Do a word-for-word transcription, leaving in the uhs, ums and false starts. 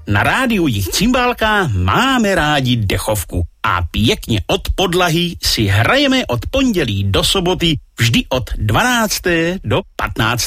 Na rádiu Jich Cimbálka máme rádi dechovku a pěkně od podlahy si hrajeme od pondělí do soboty vždy od dvanácté do patnácté